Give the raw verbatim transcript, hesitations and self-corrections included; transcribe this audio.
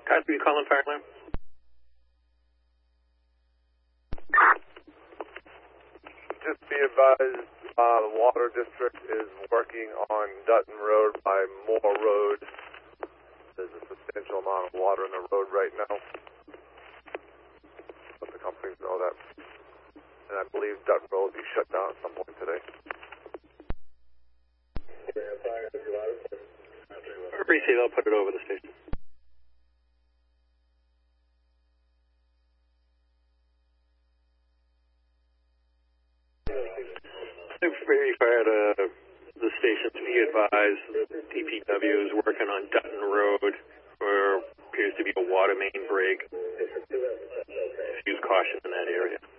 Guys, will you call in fire alarm? Just be advised, uh, the Water District is working on Dutton Road by Moore Road. There's a substantial amount of water in the road right now. Let the companies know that. And I believe Dutton Road will be shut down at some point today. Receive, I'll put it over the station. Very fire to the station to be advised. D P W is working on Dutton Road where appears to be a water main break. Use caution in that area.